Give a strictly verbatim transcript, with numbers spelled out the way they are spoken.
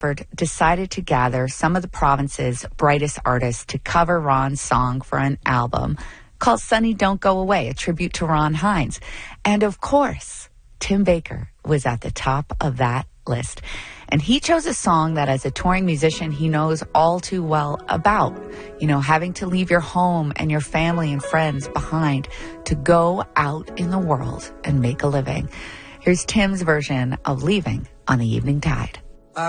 decided to gather some of the province's brightest artists to cover Ron's song for an album called Sunny Don't Go Away, a tribute to Ron Hynes. And of course, Tim Baker was at the top of that list. And he chose a song that as a touring musician, he knows all too well about, you know, having to leave your home and your family and friends behind to go out in the world and make a living. Here's Tim's version of Leaving on the Evening Tide.